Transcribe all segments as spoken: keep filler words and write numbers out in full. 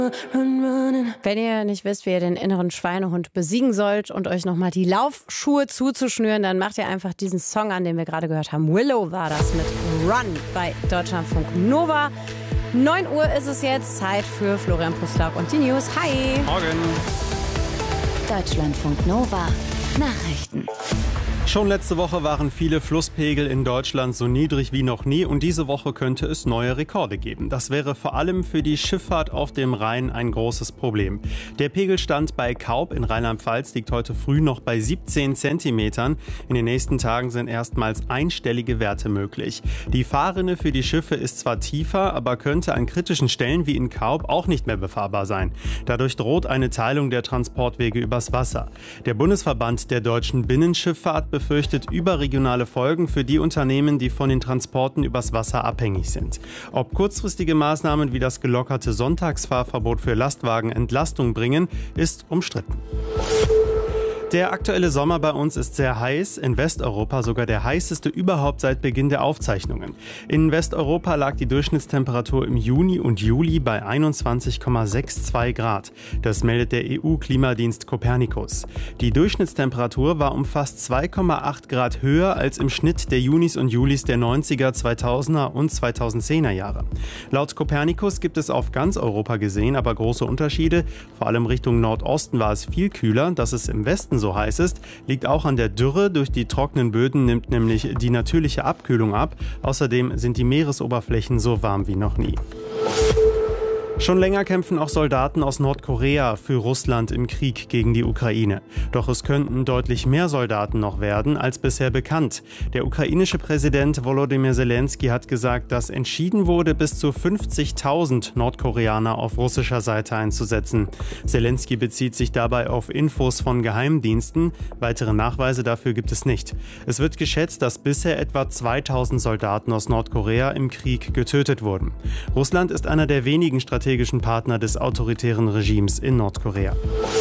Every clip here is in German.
Wenn ihr nicht wisst, wie ihr den inneren Schweinehund besiegen sollt und euch nochmal die Laufschuhe zuzuschnüren, dann macht ihr einfach diesen Song an, den wir gerade gehört haben. Willow war das mit Run bei Deutschlandfunk Nova. neun Uhr ist es jetzt, Zeit für Florian Puslauk und die News. Hi! Morgen! Deutschlandfunk Nova Nachrichten. Schon letzte Woche waren viele Flusspegel in Deutschland so niedrig wie noch nie und diese Woche könnte es neue Rekorde geben. Das wäre vor allem für die Schifffahrt auf dem Rhein ein großes Problem. Der Pegelstand bei Kaub in Rheinland-Pfalz liegt heute früh noch bei siebzehn Zentimetern. In den nächsten Tagen sind erstmals einstellige Werte möglich. Die Fahrrinne für die Schiffe ist zwar tiefer, aber könnte an kritischen Stellen wie in Kaub auch nicht mehr befahrbar sein. Dadurch droht eine Teilung der Transportwege übers Wasser. Der Bundesverband der deutschen Binnenschifffahrt befürchtet überregionale Folgen für die Unternehmen, die von den Transporten übers Wasser abhängig sind. Ob kurzfristige Maßnahmen wie das gelockerte Sonntagsfahrverbot für Lastwagen Entlastung bringen, ist umstritten. Der aktuelle Sommer bei uns ist sehr heiß, in Westeuropa sogar der heißeste überhaupt seit Beginn der Aufzeichnungen. In Westeuropa lag die Durchschnittstemperatur im Juni und Juli bei einundzwanzig Komma zweiundsechzig Grad. Das meldet der E U-Klimadienst Copernicus. Die Durchschnittstemperatur war um fast zwei Komma acht Grad höher als im Schnitt der Junis und Julis der neunziger, zweitausender und zweitausendzehner Jahre. Laut Copernicus gibt es auf ganz Europa gesehen aber große Unterschiede. Vor allem Richtung Nordosten war es viel kühler, dass es im Westen so heiß ist, liegt auch an der Dürre. Durch die trockenen Böden nimmt nämlich die natürliche Abkühlung ab. Außerdem sind die Meeresoberflächen so warm wie noch nie. Schon länger kämpfen auch Soldaten aus Nordkorea für Russland im Krieg gegen die Ukraine. Doch es könnten deutlich mehr Soldaten noch werden als bisher bekannt. Der ukrainische Präsident Volodymyr Zelensky hat gesagt, dass entschieden wurde, bis zu fünfzigtausend Nordkoreaner auf russischer Seite einzusetzen. Zelensky bezieht sich dabei auf Infos von Geheimdiensten. Weitere Nachweise dafür gibt es nicht. Es wird geschätzt, dass bisher etwa zweitausend Soldaten aus Nordkorea im Krieg getötet wurden. Russland ist einer der wenigen strategischen Partner des autoritären Regimes in Nordkorea.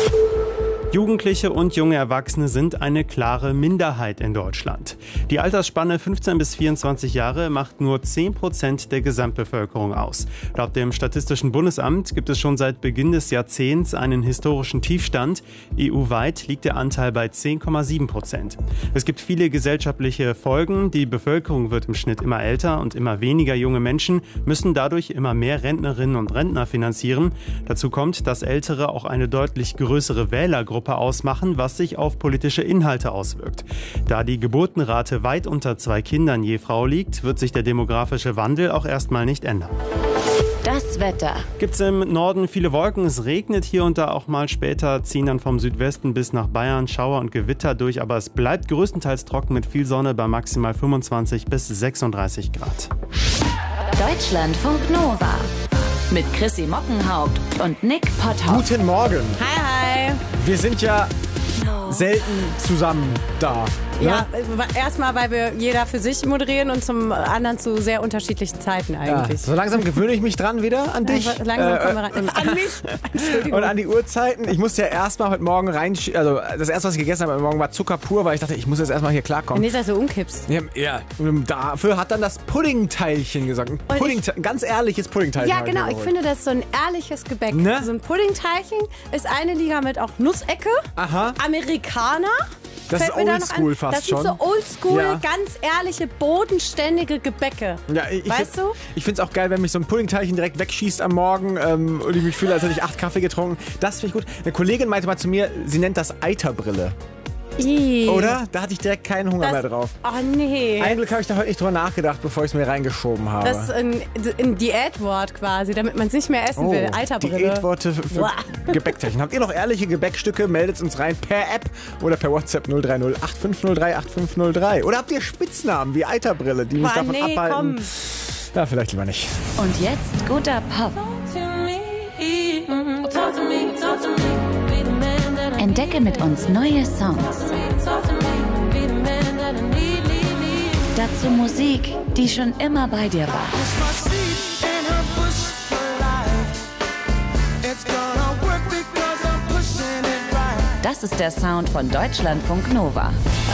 Jugendliche und junge Erwachsene sind eine klare Minderheit in Deutschland. Die Altersspanne fünfzehn bis vierundzwanzig Jahre macht nur zehn Prozent der Gesamtbevölkerung aus. Laut dem Statistischen Bundesamt gibt es schon seit Beginn des Jahrzehnts einen historischen Tiefstand. E U-weit liegt der Anteil bei zehn Komma sieben Prozent. Es gibt viele gesellschaftliche Folgen. Die Bevölkerung wird im Schnitt immer älter und immer weniger junge Menschen müssen dadurch immer mehr Rentnerinnen und Rentner finanzieren. Dazu kommt, dass Ältere auch eine deutlich größere Wählergruppe ausmachen, was sich auf politische Inhalte auswirkt. Da die Geburtenrate weit unter zwei Kindern je Frau liegt, wird sich der demografische Wandel auch erstmal nicht ändern. Das Wetter. Gibt es im Norden viele Wolken, es regnet hier und da auch mal, später ziehen dann vom Südwesten bis nach Bayern Schauer und Gewitter durch, aber es bleibt größtenteils trocken mit viel Sonne bei maximal fünfundzwanzig bis sechsunddreißig Grad. Deutschlandfunk Nova mit Chrissy Mockenhaupt und Nick Potthoff. Guten Morgen. Hi, hi. Wir sind ja selten zusammen da. Ne? Ja, erstmal, weil wir jeder für sich moderieren und zum anderen zu sehr unterschiedlichen Zeiten eigentlich. Ja, so langsam gewöhne ich mich dran wieder an dich. Ja, langsam kommen wir rein. An mich? Entschuldigung. Und an die Uhrzeiten. Ich musste ja erstmal heute Morgen rein, also das erste, was ich gegessen habe heute Morgen, war Zucker pur, weil ich dachte, ich muss jetzt erstmal hier klarkommen. Wenn du das so umkippst. Ja, ja. Und dafür hat dann das Puddingteilchen gesagt. Ein, Pudding, ein ganz ehrliches Puddingteilchen. Ja, genau. Ich finde, das ist so ein ehrliches Gebäck. Ne? So ein Puddingteilchen ist eine Liga mit auch Nussecke. Aha. Amerikaner. Das ist oldschool fast das schon. Das sind so oldschool, Ja. ganz ehrliche, bodenständige Gebäcke. Ja, ich, Weißt du? Ich finde es auch geil, wenn mich so ein Puddingteilchen direkt wegschießt am Morgen ähm, und ich mich fühle, als hätte ich acht Kaffee getrunken. Das finde ich gut. Eine Kollegin meinte mal zu mir, sie nennt das Eiterbrille. Ii. Oder? Da hatte ich direkt keinen Hunger Das- mehr drauf. Oh nee. Ein Glück habe ich da heute nicht drüber nachgedacht, bevor ich es mir reingeschoben habe. Das ist ein, ein Diätwort quasi, damit man es nicht mehr essen will. Eiterbrille. Diätworte für Boah. Gebäckteilchen. Habt ihr noch ehrliche Gebäckstücke? Meldet uns rein per App oder per WhatsApp null drei null acht fünf null drei acht fünf null drei. Oder habt ihr Spitznamen wie Eiterbrille, die mich Boah, davon nee, abhalten? komm. Ja, vielleicht lieber nicht. Und jetzt guter Pop. Entdecke mit uns neue Songs. Dazu Musik, die schon immer bei dir war. Das ist der Sound von Deutschlandfunk Nova.